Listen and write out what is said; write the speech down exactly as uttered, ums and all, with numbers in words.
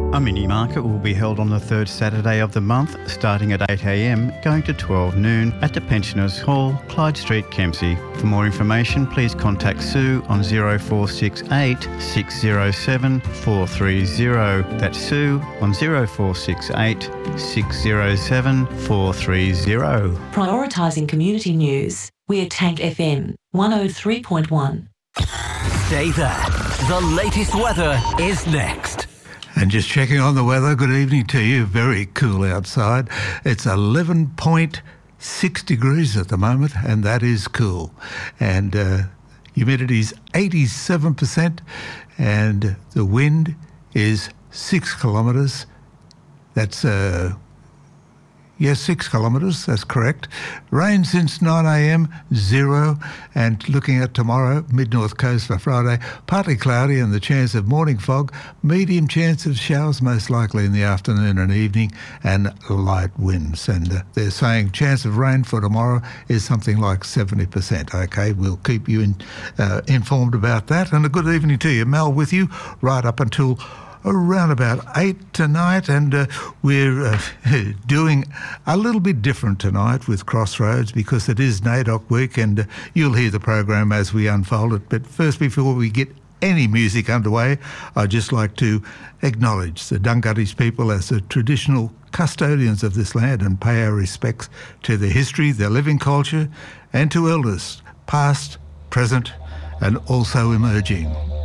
A mini market will be held on the third Saturday of the month, starting at eight a m, going to twelve noon at the Pensioners Hall, Clyde Street, Kempsey. For more information, please contact Sue on zero four six eight, six zero seven, four three zero. That's Sue on zero four six eight, six zero seven, four three zero. Prioritising community news. We're Tank F M one oh three point one. Stay there. The latest weather is next. And just checking on the weather, good evening to you. Very cool outside. It's eleven point six degrees at the moment, and that is cool. And uh, humidity's eighty-seven percent, and the wind is six kilometres. That's, uh, yes, six kilometres, that's correct. Rain since nine a m, zero. And looking at tomorrow, mid-north coast for Friday, partly cloudy and the chance of morning fog, medium chance of showers most likely in the afternoon and evening, and light winds. And uh, they're saying chance of rain for tomorrow is something like seventy percent. OK, we'll keep you in, uh, informed about that. And a good evening to you. Mel with you right up until around about eight tonight, and uh, we're uh, doing a little bit different tonight with Crossroads because it is NAIDOC week, and uh, you'll hear the program as we unfold it. But first, before we get any music underway, I'd just like to acknowledge the Dunghuttys people as the traditional custodians of this land and pay our respects to their history, their living culture, and to elders, past, present, and also emerging.